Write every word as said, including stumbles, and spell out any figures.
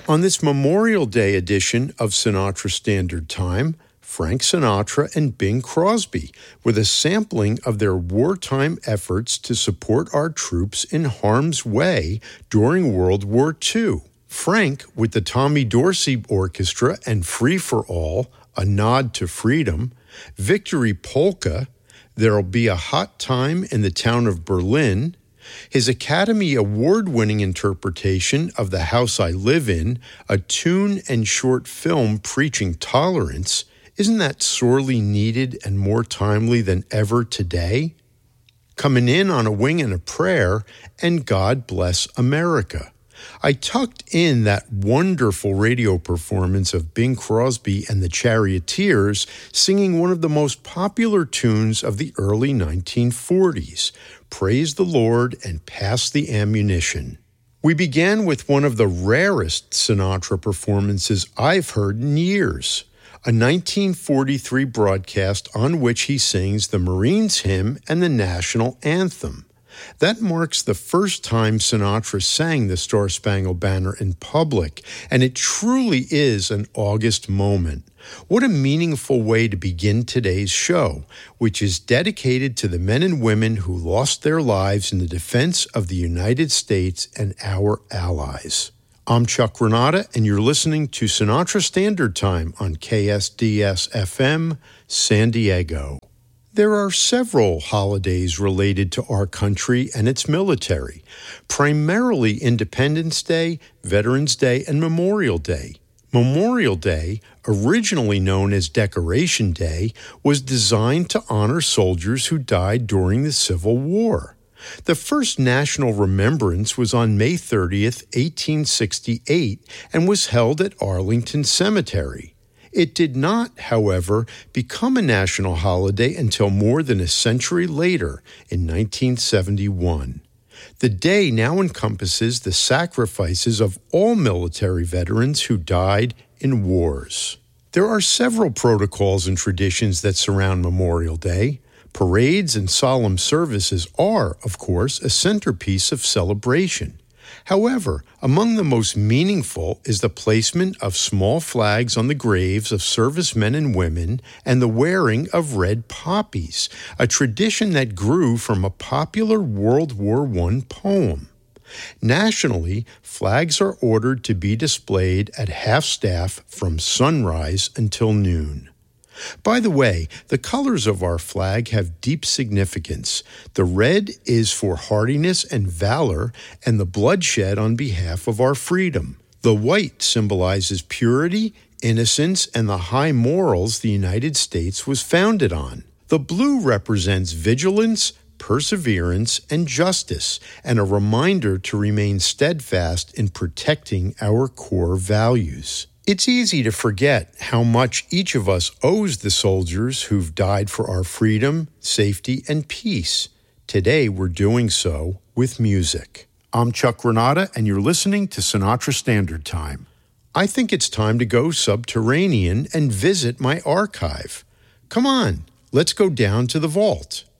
On this Memorial Day edition of Sinatra Standard Time, Frank Sinatra and Bing Crosby with a sampling of their wartime efforts to support our troops in harm's way during World War Two. Frank with the Tommy Dorsey Orchestra and Free for All, A Nod to Freedom, Victory Polka, There'll Be a Hot Time in the Town of Berlin, his Academy Award-winning interpretation of The House I Live In, a tune and short film preaching tolerance, isn't that sorely needed and more timely than ever today? Coming in on a wing and a prayer, and God Bless America. I tucked in that wonderful radio performance of Bing Crosby and the Charioteers singing one of the most popular tunes of the early nineteen forties, Praise the Lord and Pass the Ammunition. We began with one of the rarest Sinatra performances I've heard in years, a nineteen forty-three broadcast on which he sings the Marines Hymn and the National Anthem. That marks the first time Sinatra sang the Star-Spangled Banner in public, and it truly is an August moment. What a meaningful way to begin today's show, which is dedicated to the men and women who lost their lives in the defense of the United States and our allies. I'm Chuck Renata, and you're listening to Sinatra Standard Time on K S D S F M, San Diego. There are several holidays related to our country and its military, primarily Independence Day, Veterans Day, and Memorial Day. Memorial Day, originally known as Decoration Day, was designed to honor soldiers who died during the Civil War. The first national remembrance was on May thirtieth, eighteen sixty-eight, and was held at Arlington Cemetery. It did not, however, become a national holiday until more than a century later, in nineteen seventy-one. The day now encompasses the sacrifices of all military veterans who died in wars. There are several protocols and traditions that surround Memorial Day. Parades and solemn services are, of course, a centerpiece of celebration. However, among the most meaningful is the placement of small flags on the graves of servicemen and women and the wearing of red poppies, a tradition that grew from a popular World War One poem. Nationally, flags are ordered to be displayed at half-staff from sunrise until noon. By the way, the colors of our flag have deep significance. The red is for hardiness and valor and the bloodshed on behalf of our freedom. The white symbolizes purity, innocence, and the high morals the United States was founded on. The blue represents vigilance, perseverance, and justice, and a reminder to remain steadfast in protecting our core values. It's easy to forget how much each of us owes the soldiers who've died for our freedom, safety, and peace. Today, we're doing so with music. I'm Chuck Renata, and you're listening to Sinatra Standard Time. I think it's time to go subterranean and visit my archive. Come on, let's go down to the vault.